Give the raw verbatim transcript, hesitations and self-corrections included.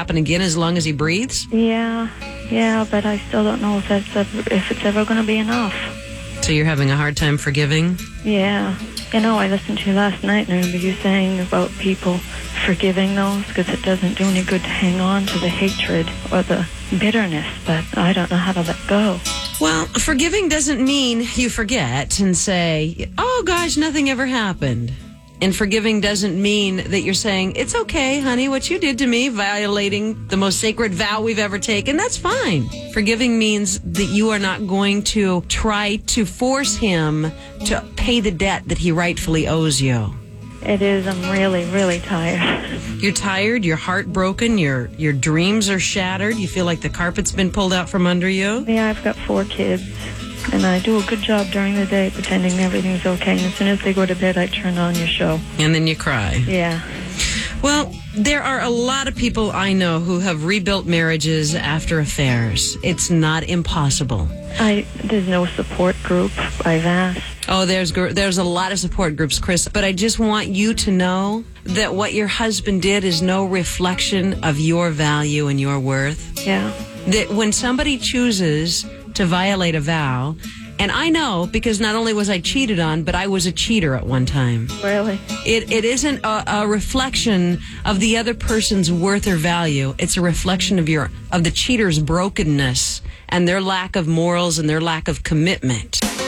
happen again as long as he breathes? Yeah, yeah, but I still don't know if that's ever, if it's ever going to be enough. So you're having a hard time forgiving? Yeah. You know, I listened to you last night, and I remember you saying about people forgiving those, because it doesn't do any good to hang on to the hatred or the bitterness, but I don't know how to let go. Well, forgiving doesn't mean you forget and say, oh gosh, nothing ever happened. And forgiving doesn't mean that you're saying, it's okay, honey, what you did to me, violating the most sacred vow we've ever taken, that's fine. Forgiving means that you are not going to try to force him to pay the debt that he rightfully owes you. It is. I'm really, really tired. You're tired, you're heartbroken, your your dreams are shattered, you feel like the carpet's been pulled out from under you. Yeah, I've got four kids, and I do a good job during the day pretending everything's okay, and as soon as they go to bed, I turn on your show. And then you cry. Yeah. Well, there are a lot of people I know who have rebuilt marriages after affairs. It's not impossible. I There's no support group. I've asked. Oh, there's there's a lot of support groups, Chris, but I just want you to know that what your husband did is no reflection of your value and your worth. Yeah. That when somebody chooses to violate a vow, and I know because not only was I cheated on, but I was a cheater at one time. Really? It It isn't a, a reflection of the other person's worth or value. It's a reflection of your of the cheater's brokenness and their lack of morals and their lack of commitment.